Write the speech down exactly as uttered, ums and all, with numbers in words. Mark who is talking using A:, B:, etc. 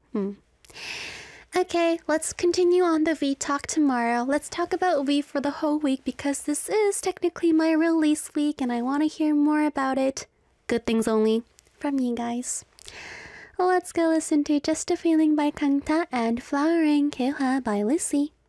A: Hmm. Okay, let's continue on the V talk tomorrow. Let's talk about V for the whole week because this is technically my release week and I want to hear more about it. Good things only from you guys. Let's go listen to Just a Feeling by Kangta and Flowering Keha by Lucy.